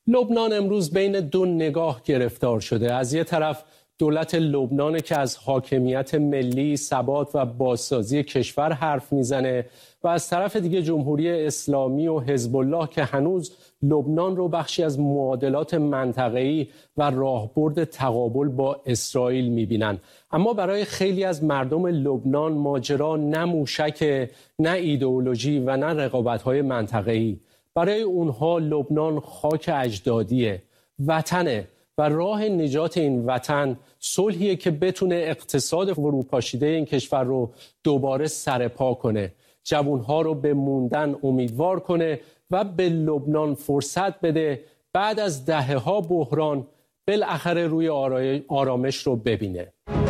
لبنان امروز بین دو نگاه گرفتار شده. از یک طرف دولت لبنان که از حاکمیت ملی، ثبات و بازسازی کشور حرف میزنه و از طرف دیگه جمهوری اسلامی و حزب الله که هنوز لبنان رو بخشی از معادلات منطقه‌ای و راهبرد تقابل با اسرائیل میبینن. اما برای خیلی از مردم لبنان ماجرا نه موشک، نه ایدئولوژی و نه رقابت‌های منطقه‌ای. برای اونها لبنان خاک اجدادیه، وطنه و راه نجات این وطن صلحیه که بتونه اقتصاد فروپاشیده این کشور رو دوباره سرپا کنه، جوانها رو به موندن امیدوار کنه و به لبنان فرصت بده بعد از دهه‌ها بحران بالاخره روی آرامش رو ببینه.